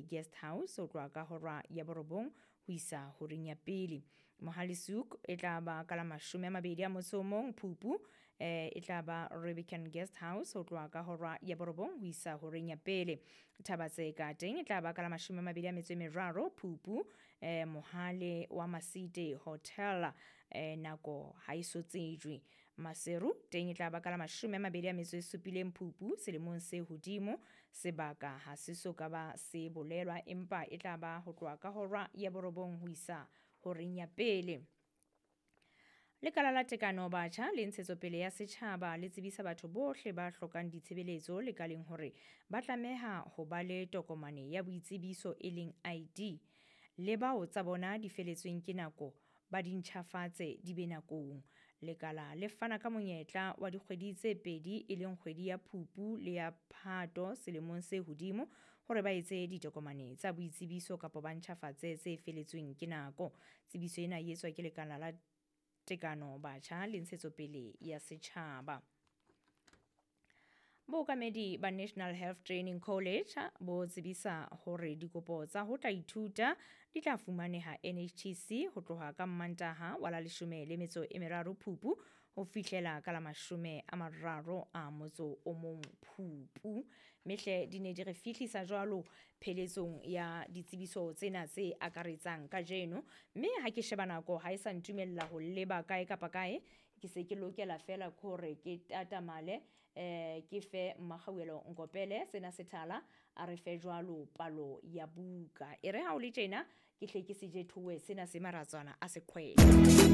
Guest House ho tloha ka hora ya borobong ho isa horeng ya pele. Mohali Souk e tla ba ka la 21 Phupu, e tla ba Rubicon Guest House ho tloha ka hora ya borobong ho isa horeng ya pele. Thabatse Garden e tla ba ka la 23 Phupu, Mohale wa Masite Hotel nako ha iso tsejwe. Maseru teng e tla ba ka la 27 Phupu selemong se hodimo, sebaka ha se soka ba se bolelwa empa e tla ba ho tloha ka hora ya borobong ho isa horeng ya pele. Lekala la tekano batjha le ntshetsopele ya setjhaba le tsebisa batho bohle ba hlokang ditshebeletso lekaleng hore ba tlameha ho ba le tokomane ya boitsebiso e leng ID, le bao tsa bona di feletsweng ke nako ba di ntjhafatse di be nakong. Lekala le fana ka monyetla wa dikgwedi tse 2 e leng kgwedi ya Phupu le ya Phato selemong se hodimo hore ba etse ditokomane tsa boitsebiso kapa ba ntjhafatse tse feletsweng ke nako. Tsebiso ena e etswa ke lekala la tekano batjha le ntshetsopele ya setjhaba. Bookamedi ba National Health Training College bo tsebisa hore dikopo tsa ho tla ithuta di tla fumaneha NHTC ho tloha ka Mantaha wa la 13 Phupu ho fihlela ka la 31 Phupu. Mehle di ne di re fihlisa jwalo pheletsong ya ditsebiso tsena tse akaretsang ka jeno, mme ha ke sheba nako ha isa ntumella ho leba kae kapa kae, ke se ke lokela fela hore ke tatamale ke fe Mmakgawelo Nkopele sena sethala a re fe jwalo palo ya buka. E re ha o le tjena ke hle ke se jethowe sena se maratswana a seqhwele.